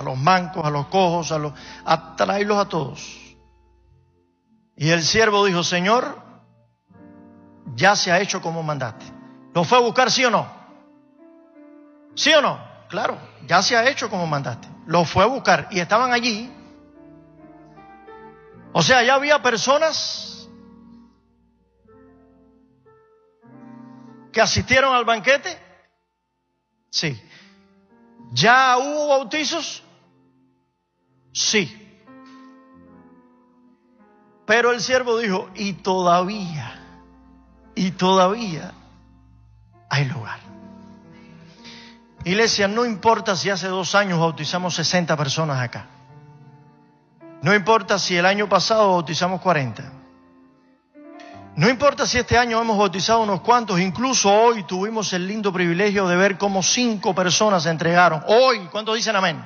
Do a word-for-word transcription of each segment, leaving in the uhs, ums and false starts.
a los mancos, a los cojos, a los, a traerlos a todos. Y el siervo dijo, Señor, ya se ha hecho como mandaste. ¿Lo fue a buscar, sí o no? ¿Sí o no? Claro, ya se ha hecho como mandaste. Lo fue a buscar y estaban allí. O sea, ya había personas que asistieron al banquete. Sí. ¿Ya hubo bautizos? Sí. Pero el siervo dijo, y todavía, y todavía hay lugar. Iglesia, no importa si hace dos años bautizamos sesenta personas acá. No importa si el año pasado bautizamos cuarenta. No importa si este año hemos bautizado unos cuantos. Incluso hoy tuvimos el lindo privilegio de ver cómo cinco personas se entregaron. Hoy, ¿cuántos dicen amén?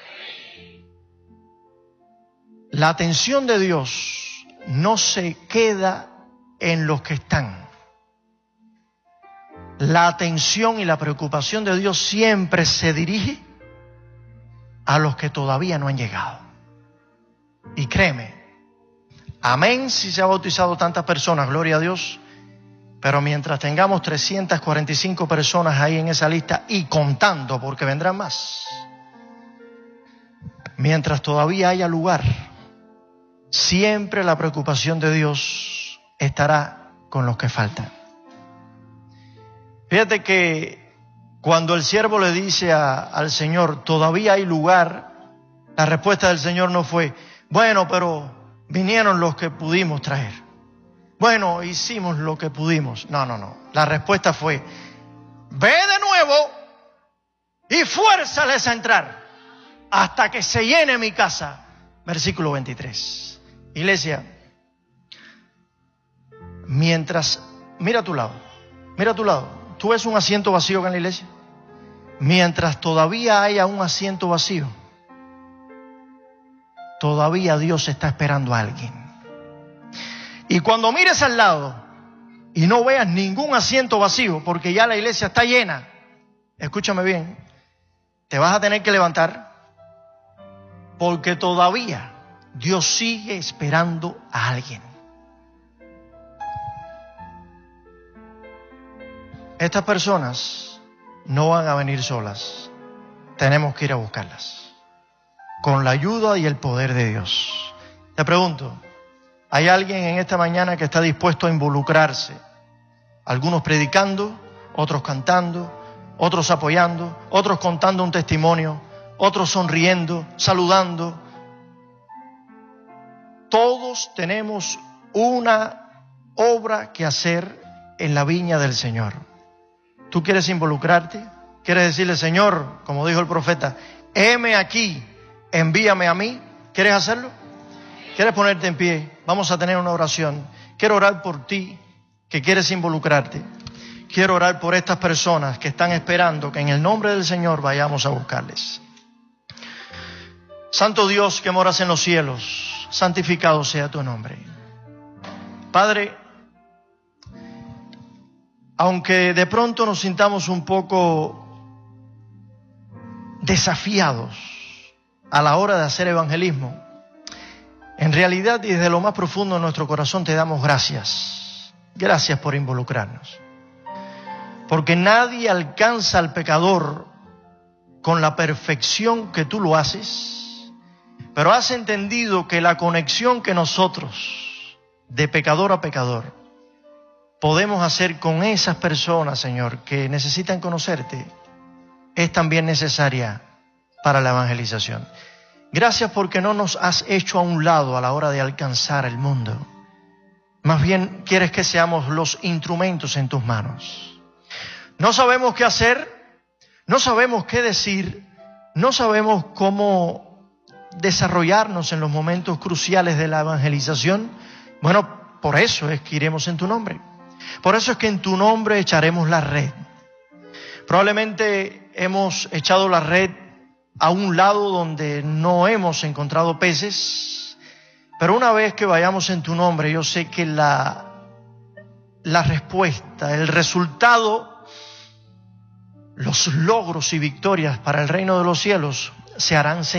La atención de Dios no se queda en los que están. La atención y la preocupación de Dios siempre se dirige a los que todavía no han llegado. Y créeme, amén si se ha bautizado tantas personas, gloria a Dios, pero mientras tengamos trescientas cuarenta y cinco personas ahí en esa lista y contando, porque vendrán más, mientras todavía haya lugar, siempre la preocupación de Dios estará con los que faltan. Fíjate que cuando el siervo le dice a, al Señor, todavía hay lugar, la respuesta del Señor no fue, bueno, pero vinieron los que pudimos traer. Bueno, hicimos lo que pudimos. No, no, no. La respuesta fue, ve de nuevo y fuérzales a entrar hasta que se llene mi casa. Versículo veintitrés. Iglesia, mientras, mira a tu lado, mira a tu lado. ¿Tú ves un asiento vacío acá en la iglesia? Mientras todavía haya un asiento vacío, todavía Dios está esperando a alguien. Y cuando mires al lado y no veas ningún asiento vacío, porque ya la iglesia está llena, escúchame bien, te vas a tener que levantar, porque todavía Dios sigue esperando a alguien. Estas personas no van a venir solas. Tenemos que ir a buscarlas con la ayuda y el poder de Dios. Te pregunto, ¿hay alguien en esta mañana que está dispuesto a involucrarse? Algunos predicando, otros cantando, otros apoyando, otros contando un testimonio, otros sonriendo, saludando. Todos tenemos una obra que hacer en la viña del Señor. ¿Tú quieres involucrarte? ¿Quieres decirle, Señor, como dijo el profeta, heme aquí, envíame a mí? ¿Quieres hacerlo? ¿Quieres ponerte en pie? Vamos a tener una oración. Quiero orar por ti que quieres involucrarte. Quiero orar por estas personas que están esperando que en el nombre del Señor vayamos a buscarles. Santo Dios que moras en los cielos, santificado sea tu nombre. Padre, aunque de pronto nos sintamos un poco desafiados a la hora de hacer evangelismo, en realidad y desde lo más profundo de nuestro corazón te damos gracias. Gracias por involucrarnos. Porque nadie alcanza al pecador con la perfección que tú lo haces, pero has entendido que la conexión que nosotros, de pecador a pecador, podemos hacer con esas personas, Señor, que necesitan conocerte, es también necesaria para la evangelización. Gracias porque no nos has hecho a un lado a la hora de alcanzar el mundo. Más bien quieres que seamos los instrumentos en tus manos. No sabemos qué hacer, no sabemos qué decir, no sabemos cómo desarrollarnos en los momentos cruciales de la evangelización. Bueno, por eso es que iremos en tu nombre. Por eso es que en tu nombre echaremos la red. Probablemente hemos echado la red a un lado donde no hemos encontrado peces, pero una vez que vayamos en tu nombre, yo sé que la, la respuesta, el resultado, los logros y victorias para el reino de los cielos se harán